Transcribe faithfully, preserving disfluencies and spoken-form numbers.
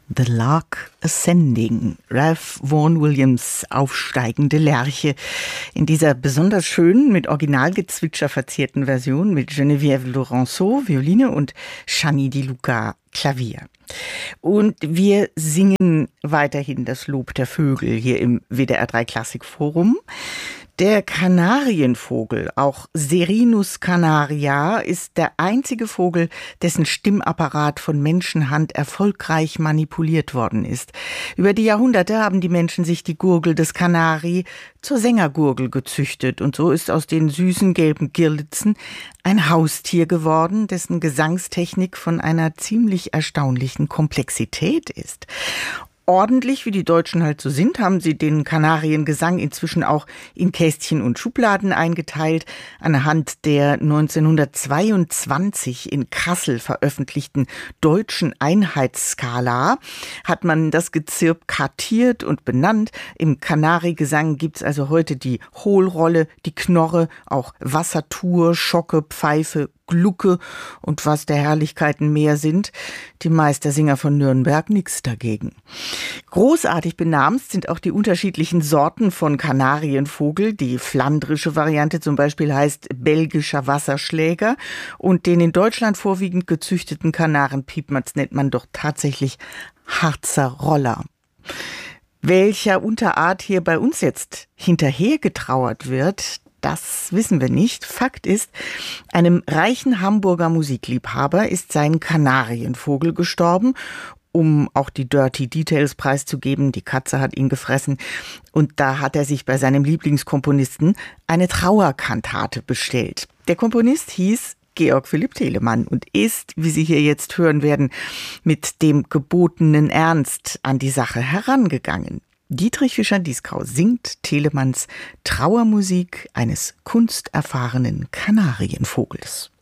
The Lark Ascending, Ralph Vaughan Williams, aufsteigende Lerche, in dieser besonders schönen, mit Originalgezwitscher verzierten Version mit Geneviève Laurenceau, Violine und Shani Di Luca, Klavier. Und wir singen weiterhin das Lob der Vögel hier im W D R drei Klassik Forum. Der Kanarienvogel, auch Serinus canaria, ist der einzige Vogel, dessen Stimmapparat von Menschenhand erfolgreich manipuliert worden ist. Über die Jahrhunderte haben die Menschen sich die Gurgel des Kanari zur Sängergurgel gezüchtet und so ist aus den süßen gelben Girlitzen ein Haustier geworden, dessen Gesangstechnik von einer ziemlich erstaunlichen Komplexität ist. Ordentlich, wie die Deutschen halt so sind, haben sie den Kanariengesang inzwischen auch in Kästchen und Schubladen eingeteilt. Anhand der neunzehnhundertzweiundzwanzig in Kassel veröffentlichten deutschen Einheitsskala hat man das Gezirp kartiert und benannt. Im Kanarigesang gibt's also heute die Hohlrolle, die Knorre, auch Wassertur, Schocke, Pfeife, Glucke und was der Herrlichkeiten mehr sind. Die Meistersinger von Nürnberg nix dagegen. Großartig benamst sind auch die unterschiedlichen Sorten von Kanarienvogel. Die flandrische Variante zum Beispiel heißt belgischer Wasserschläger und den in Deutschland vorwiegend gezüchteten Kanarenpiepmatz nennt man doch tatsächlich Harzer Roller. Welcher Unterart hier bei uns jetzt hinterhergetrauert wird, das wissen wir nicht. Fakt ist, einem reichen Hamburger Musikliebhaber ist sein Kanarienvogel gestorben, um auch die Dirty Details preiszugeben. Die Katze hat ihn gefressen. Und da hat er sich bei seinem Lieblingskomponisten eine Trauerkantate bestellt. Der Komponist hieß Georg Philipp Telemann und ist, wie Sie hier jetzt hören werden, mit dem gebotenen Ernst an die Sache herangegangen. Dietrich Fischer-Dieskau singt Telemanns Trauermusik eines kunsterfahrenen Kanarienvogels.